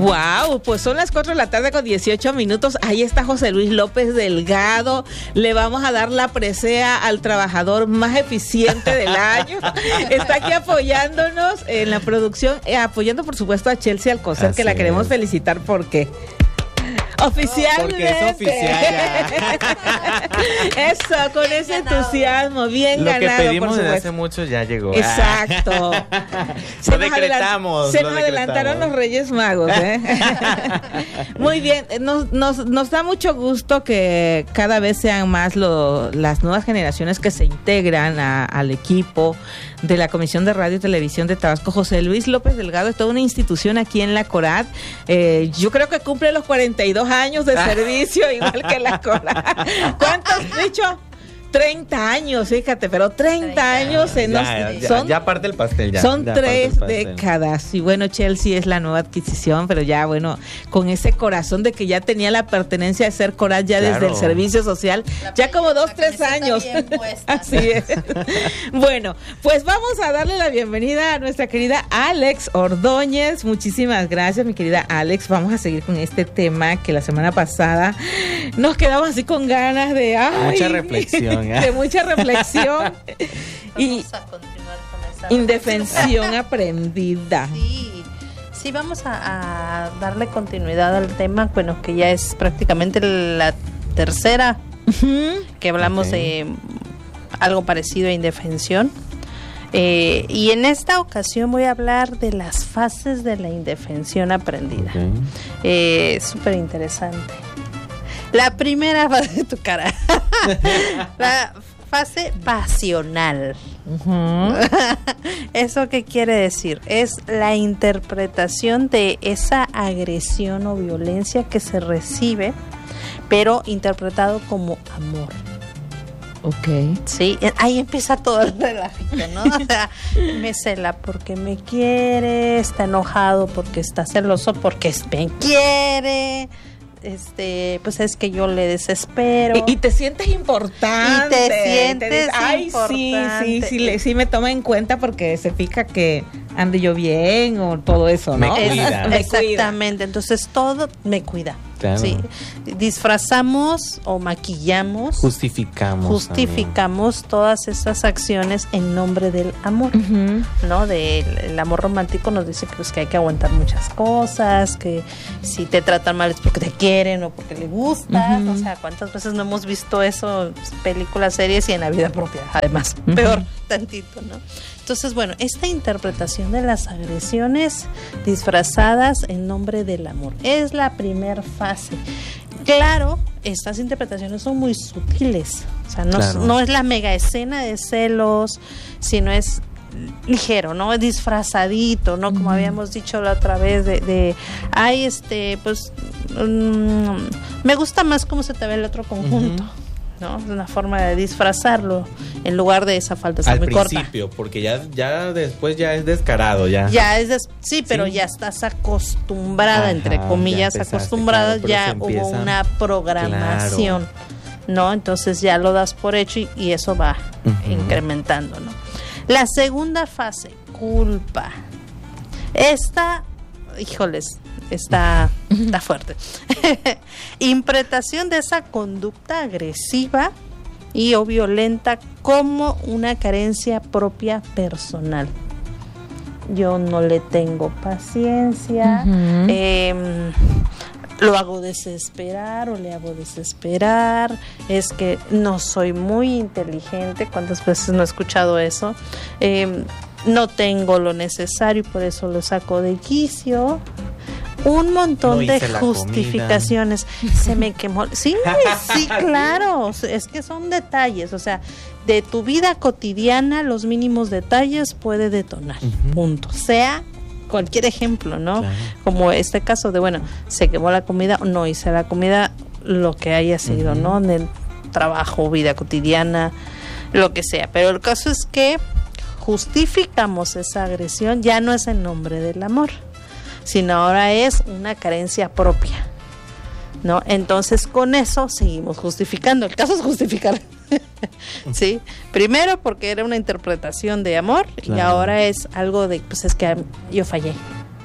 Wow, pues son las 4 de la tarde con 18 minutos. Ahí está José Luis López Delgado. Le vamos a dar la presea al trabajador más eficiente del año. Está aquí apoyándonos en la producción, apoyando por supuesto a Chelsea Alcocer, que la queremos felicitar porque oficialmente. Porque es oficial ya. Eso, con bien ese ganado. Entusiasmo, bien lo ganado. Lo que pedimos desde hace mucho ya llegó. Exacto. Lo decretamos. Se nos adelantaron los Reyes Magos, ¿eh? Muy bien, nos da mucho gusto que cada vez sean más las nuevas generaciones que se integran al equipo de la Comisión de Radio y Televisión de Tabasco. José Luis López Delgado es toda una institución aquí en la CORAD. Yo creo que cumple los 42 años de servicio, igual que la CORAD. ¿Cuántos, dicho? 30 años, fíjate, pero 30 años ya parte el pastel ya. Son 3 décadas. Y bueno, Chelsea es la nueva adquisición, pero ya bueno, con ese corazón de que ya tenía la pertenencia de ser CORAD ya desde el servicio social, ya como 2-3 años. Así es. Bueno, pues vamos a darle la bienvenida a nuestra querida Alex Ordóñez. Muchísimas gracias, mi querida Alex. Vamos a seguir con este tema que la semana pasada nos quedamos así con ganas de mucha reflexión. De mucha reflexión y vamos a continuar con esa indefensión aprendida. Sí, vamos a darle continuidad al tema, bueno, que ya es prácticamente la tercera que hablamos de algo parecido a indefensión. Y en esta ocasión voy a hablar de las fases de la indefensión aprendida. Súper interesante. La primera fase de tu cara. La fase pasional. ¿Eso qué quiere decir? Es la interpretación de esa agresión o violencia que se recibe, pero interpretado como amor. Ok. Sí, ahí empieza todo el relajito, ¿no? O sea, me cela porque me quiere, está enojado porque está celoso porque me quiere. Pues es que yo le desespero. Y te sientes importante. Y te sientes importante. Sí, me toma en cuenta porque se fija que ande yo bien o todo eso, ¿no? Me cuida. Exactamente, entonces todo me cuida. Claro. Sí. Disfrazamos o maquillamos. Justificamos todas esas acciones en nombre del amor, ¿no? El amor romántico nos dice que, pues, que hay que aguantar muchas cosas, que si te tratan mal es porque te quieren o porque le gustas. O sea, ¿cuántas veces no hemos visto eso? Películas, series y en la vida propia, además. Peor tantito, ¿no? Entonces, bueno, esta interpretación de las agresiones disfrazadas en nombre del amor es la primera fase. Claro, estas interpretaciones son muy sutiles, o sea, no es la mega escena de celos, sino es ligero, ¿no? Es disfrazadito, ¿no? Como habíamos dicho la otra vez me gusta más cómo se te ve el otro conjunto. ¿No? Es una forma de disfrazarlo en lugar de esa falta muy corta. Al principio, porque ya después ya es descarado, ya. Pero ya estás acostumbrada, entre comillas, acostumbrada, ya hubo una programación, ¿no? Entonces ya lo das por hecho y eso va incrementando, ¿no? La segunda fase, culpa. Esta, híjoles, está fuerte. Interpretación de esa conducta agresiva y o violenta como una carencia propia personal. Yo no le tengo paciencia, lo hago desesperar o le hago desesperar, es que no soy muy inteligente. ¿Cuántas veces no he escuchado eso? No tengo lo necesario y por eso lo saco de quicio. Un montón de justificaciones. Se me quemó. Sí, claro. Es que son detalles. O sea, de tu vida cotidiana, los mínimos detalles puede detonar. Punto. Sea cualquier ejemplo, ¿no? Claro. Como este caso de, se quemó la comida, no hice la comida, lo que haya sido, ¿no? En el trabajo, vida cotidiana, lo que sea. Pero el caso es que justificamos esa agresión, ya no es en nombre del amor, sino ahora es una carencia propia, ¿no? Entonces con eso seguimos justificando. El caso es justificar. Sí, primero porque era una interpretación de amor, y ahora es algo de, pues es que yo fallé,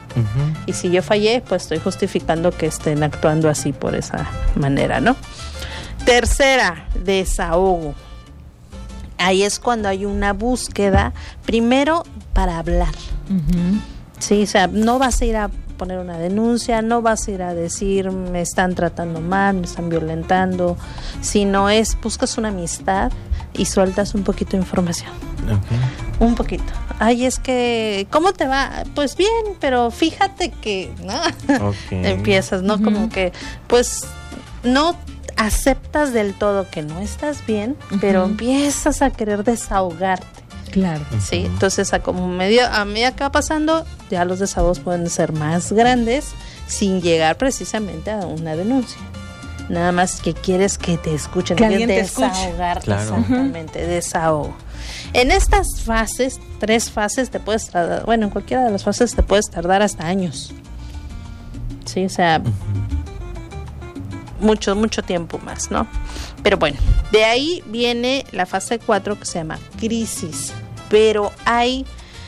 Y si yo fallé, pues estoy justificando que estén actuando así por esa manera, ¿no? Tercera, desahogo. Ahí es cuando hay una búsqueda, primero para hablar. Sí, o sea, no vas a ir a poner una denuncia, no vas a ir a decir me están tratando mal, me están violentando, sino buscas una amistad y sueltas un poquito de información. Un poquito. Ay, es que, ¿cómo te va? Pues bien, pero fíjate que, ¿no? Empiezas, ¿no? Como que, pues, no aceptas del todo que no estás bien, pero empiezas a querer desahogarte. Claro. Sí, entonces a medida que va pasando, ya los desahogos pueden ser más grandes sin llegar precisamente a una denuncia. Nada más que quieres que te escuchen, que alguien te desahogarte, claro. Exactamente, desahogo. En estas fases, 3 fases, te puedes tardar, bueno, en cualquiera de las fases te puedes tardar hasta años. Sí, o sea, mucho tiempo más, ¿no? Pero bueno, de ahí viene la fase 4 que se llama crisis. Pero hay,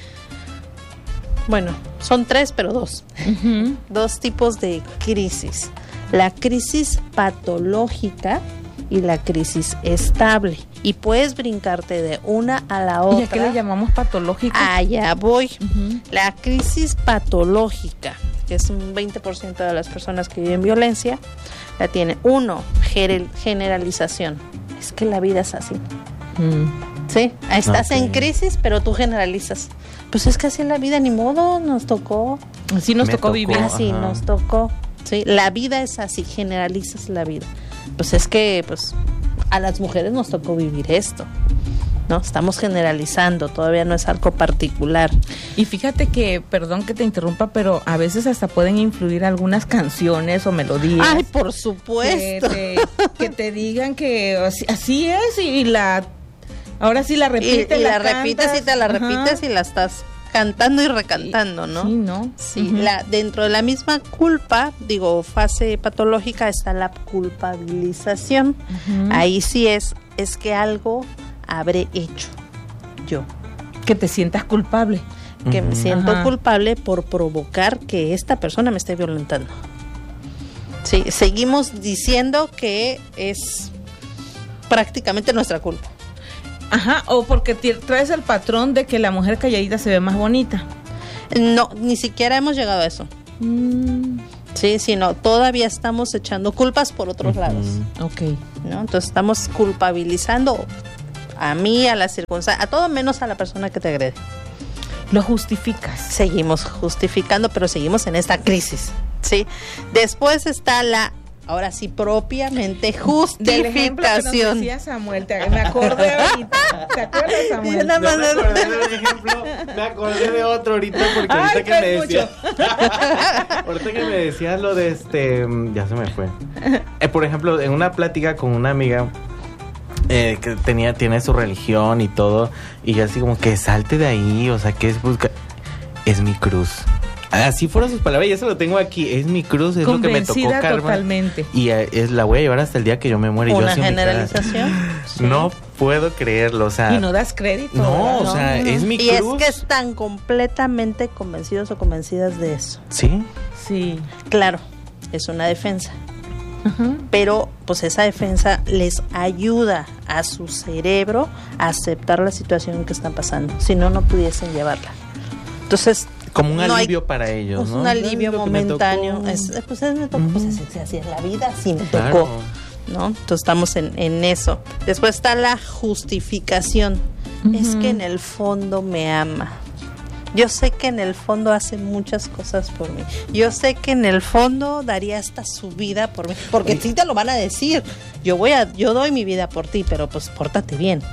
bueno, son 3, pero 2. 2 tipos de crisis. La crisis patológica y la crisis estable. Y puedes brincarte de una a la otra. ¿Y a qué le llamamos patológica? Allá voy. La crisis patológica, que es un 20% de las personas que viven violencia, la tiene. 1, generalización. Es que la vida es así. Sí, estás en crisis, pero tú generalizas. Pues es que así es la vida, ni modo, nos tocó. Así nos tocó vivir. Así nos tocó. Sí, la vida es así, generalizas la vida. Pues es que, pues, a las mujeres nos tocó vivir esto, ¿no? Estamos generalizando, todavía no es algo particular. Y fíjate que, perdón que te interrumpa, pero a veces hasta pueden influir algunas canciones o melodías. Ay, por supuesto. Que te digan que así es y ahora sí la repites. Y la repites y te la repites y la estás cantando y recantando, ¿no? Sí, ¿no? Sí, dentro de la misma culpa, fase patológica está la culpabilización. Ahí sí es que algo habré hecho yo. Que te sientas culpable. Que me siento culpable por provocar que esta persona me esté violentando. Sí, seguimos diciendo que es prácticamente nuestra culpa. Ajá, o porque traes el patrón de que la mujer calladita se ve más bonita. No, ni siquiera hemos llegado a eso. Sí, sino todavía estamos echando culpas por otros lados. Ok. ¿No? Entonces estamos culpabilizando a mí, a la circunstancia, a todo menos a la persona que te agrede. Lo justificas. Seguimos justificando, pero seguimos en esta crisis. ¿Sí? Después está ahora sí, propiamente justificación. Del ejemplo que nos decía Samuel, me acordé ahorita. ¿Te acuerdas, Samuel? No me acordé de un ejemplo, me acordé de otro ahorita, porque ahorita que me decías ahorita que me decías lo de ya se me fue. Por ejemplo, en una plática con una amiga que tiene su religión y todo, y yo así como que salte de ahí, o sea, que es mi cruz. Así fueron sus palabras, y eso lo tengo aquí. Es mi cruz, es lo que me tocó, karma. Totalmente. Y la voy a llevar hasta el día que yo me muera. ¿Una generalización? Sí. No puedo creerlo, o sea. Y no das crédito. No, o sea, es mi cruz. Y es que están completamente convencidos o convencidas de eso. ¿Sí? Sí. Claro, es una defensa. Pero pues esa defensa les ayuda a su cerebro a aceptar la situación que están pasando. Si no, no pudiesen llevarla. Entonces, como un alivio para ellos, ¿no? Un alivio momentáneo. Me tocó, así es la vida, así me tocó, ¿no? Entonces estamos en eso. Después está la justificación. Es que en el fondo me ama. Yo sé que en el fondo hace muchas cosas por mí. Yo sé que en el fondo daría hasta su vida por mí. Porque sí te lo van a decir. Yo doy mi vida por ti, pero pues pórtate bien.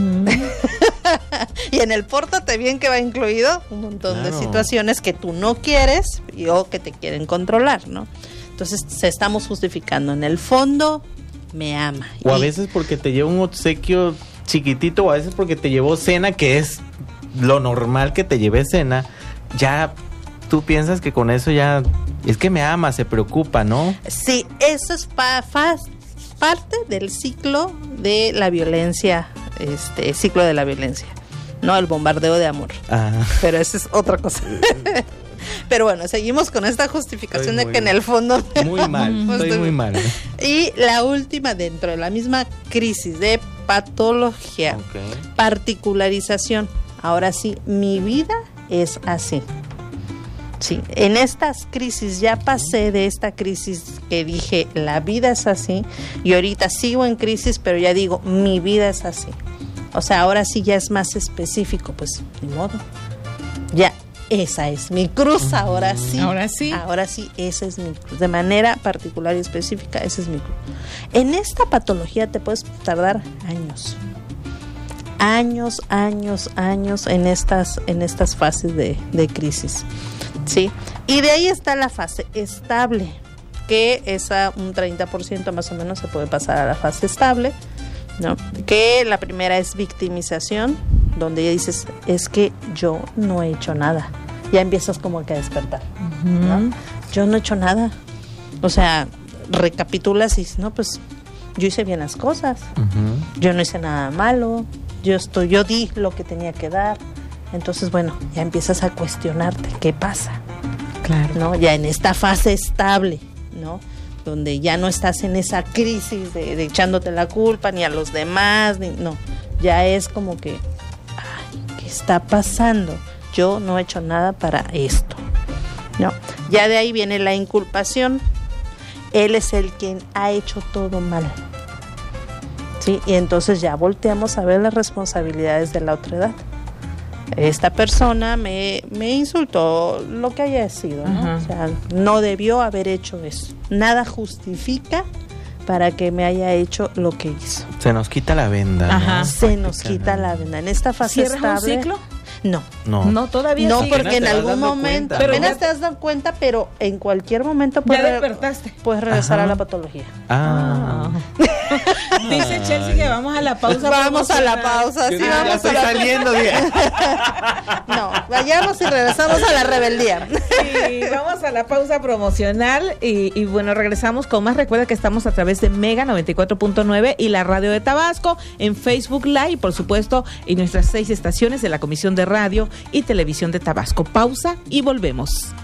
Y en el pórtate bien que va incluido un montón de situaciones que tú no quieres o que te quieren controlar, ¿no? Entonces estamos justificando. En el fondo me ama. O a veces porque te lleva un obsequio chiquitito, o a veces porque te llevó cena, que es lo normal que te lleve cena. Ya tú piensas que con eso ya es que me ama, se preocupa, ¿no? Sí, eso es parte del ciclo de la violencia, ciclo de la violencia, no el bombardeo de amor. Pero esa es otra cosa. Pero bueno, seguimos con esta justificación de que en el fondo... Muy mal, estoy muy mal. Y la última, dentro de la misma crisis de patología, particularización. Ahora sí, mi vida es así. Sí, en estas crisis ya pasé de esta crisis que dije, la vida es así, y ahorita sigo en crisis, pero ya digo, mi vida es así. O sea, ahora sí ya es más específico, pues, ni modo. Ya, esa es mi cruz, ahora sí. Ahora sí. Ahora sí, esa es mi cruz. De manera particular y específica, esa es mi cruz. En esta patología te puedes tardar años. Años en estas fases de crisis. ¿Sí? Y de ahí está la fase estable, que esa un 30% más o menos se puede pasar a la fase estable, ¿no? Que la primera es victimización, donde ya dices, es que yo no he hecho nada. Ya empiezas como que a despertar, ¿no? Yo no he hecho nada. O sea, recapitulas y dices, no, pues yo hice bien las cosas. Yo no hice nada malo. Yo di lo que tenía que dar. Entonces, bueno, ya empiezas a cuestionarte qué pasa. Claro. ¿No? Ya en esta fase estable, ¿no? Donde ya no estás en esa crisis de echándote la culpa ni a los demás, no. Ya es como que, ay, ¿qué está pasando? Yo no he hecho nada para esto, ¿no? Ya de ahí viene la inculpación. Él es el quien ha hecho todo mal. ¿Sí? Y entonces ya volteamos a ver las responsabilidades de la otra edad. Esta persona me insultó, lo que haya sido, ¿no? O sea, no debió haber hecho eso. Nada justifica para que me haya hecho lo que hizo. Se nos quita la venda, ¿no? Se nos quita la venda. En esta fase estable. ¿Cierras un ciclo? No, todavía no, sí. porque en algún momento apenas ya te has dado cuenta, pero en cualquier momento ya despertaste. Puedes regresar a la patología. Dice Chelsea que vamos a la pausa. Vamos a la pausa, sí, ya vamos estoy saliendo bien. No, vayamos y regresamos a la rebeldía. Sí, vamos a la pausa promocional y bueno, regresamos con más. Recuerda que estamos a través de Mega 94.9 y la radio de Tabasco, en Facebook Live, por supuesto, y nuestras 6 estaciones de la Comisión de Radio y Televisión de Tabasco. Pausa y volvemos.